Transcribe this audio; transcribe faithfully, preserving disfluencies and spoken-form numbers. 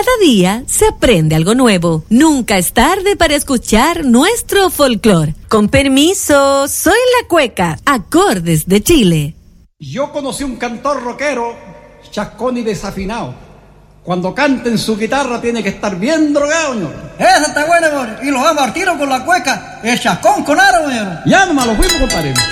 Cada día se aprende algo nuevo. Nunca es tarde para escuchar nuestro folclore. Con permiso, soy la cueca, acordes de Chile. Yo conocí un cantor rockero, chascón y desafinado. Cuando canta en su guitarra tiene que estar bien drogado, ñor. Esa está buena, amor. Y lo vamos al tiro con la cueca, el chascón con aro, ñor. Ya nomás lo fuimos, compadre.